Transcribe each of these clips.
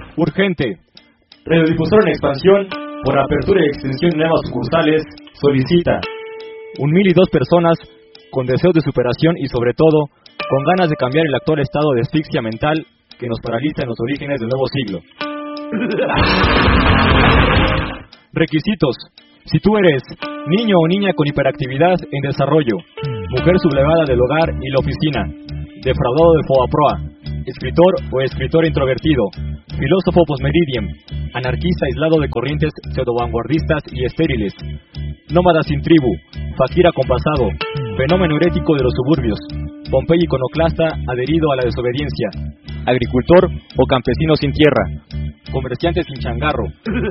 Urgente. Radiodifusor en expansión, por apertura y extensión de nuevas sucursales, solicita 1,002 personas con deseos de superación y sobre todo, con ganas de cambiar el actual estado de asfixia mental que nos paraliza en los orígenes del nuevo siglo. Requisitos. Si tú eres niño o niña con hiperactividad en desarrollo, mujer sublevada del hogar y la oficina, defraudado de Fobaproa, escritor o escritora introvertido, filósofo postmeridian, anarquista aislado de corrientes pseudo-vanguardistas y estériles, nómada sin tribu, fakir acompasado, fenómeno herético de los suburbios, Pompeyo iconoclasta adherido a la desobediencia, agricultor o campesino sin tierra, comerciante sin changarro,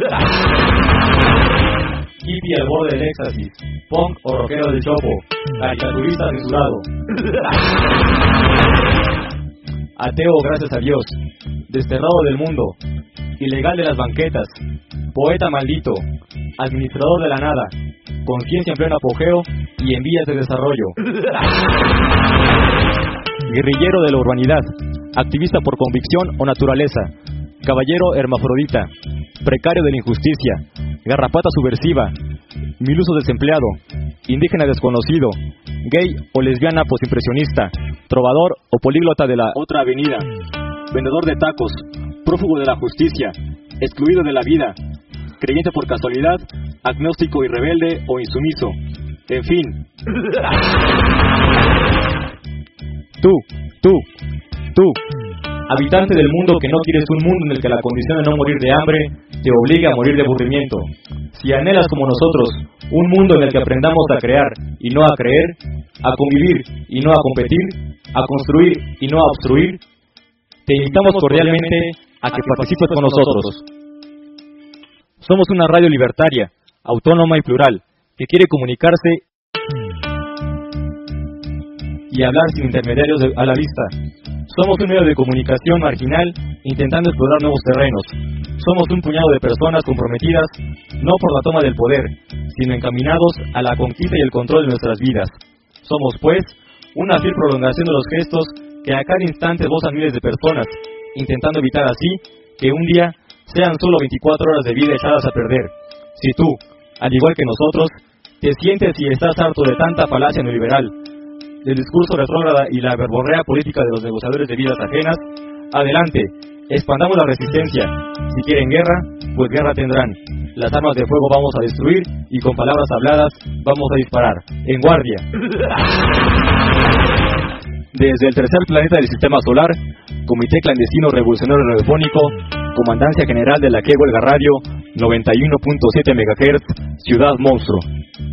hippie al borde del éxtasis, punk o rockero del chopo, caricaturista censurado, ateo gracias a Dios, desterrado del mundo, ilegal de las banquetas, poeta maldito, administrador de la nada, conciencia en pleno apogeo y en vías de desarrollo, guerrillero de la urbanidad, activista por convicción o naturaleza, caballero hermafrodita, precario de la injusticia, garrapata subversiva, miluso desempleado, indígena desconocido, gay o lesbiana postimpresionista, trovador o políglota de la otra avenida, vendedor de tacos, prófugo de la justicia, excluido de la vida, creyente por casualidad, agnóstico y rebelde o insumiso, en fin. Tú, habitante del mundo que no quieres un mundo en el que la condición de no morir de hambre te obliga a morir de aburrimiento. Si anhelas como nosotros un mundo en el que aprendamos a crear y no a creer, a convivir y no a competir, a construir y no a obstruir, te invitamos cordialmente a que participes con nosotros. Somos una radio libertaria, autónoma y plural, que quiere comunicarse y hablar sin intermediarios a la vista. Somos un medio de comunicación marginal intentando explorar nuevos terrenos. Somos un puñado de personas comprometidas no por la toma del poder, sino encaminados a la conquista y el control de nuestras vidas. Somos, pues, una fiel prolongación de los gestos que a cada instante gozan miles de personas, intentando evitar así que un día sean solo 24 horas de vida echadas a perder. Si tú, al igual que nosotros, te sientes y estás harto de tanta falacia neoliberal, del discurso retrógrada y la verborrea política de los negociadores de vidas ajenas, adelante, expandamos la resistencia. Si quieren guerra, pues guerra tendrán. Las armas de fuego vamos a destruir y con palabras habladas vamos a disparar. ¡En guardia! Desde el tercer planeta del sistema solar, Comité Clandestino Revolucionario Radiofónico, Comandancia General de la que huelga radio, 91.7 MHz, Ciudad Monstruo.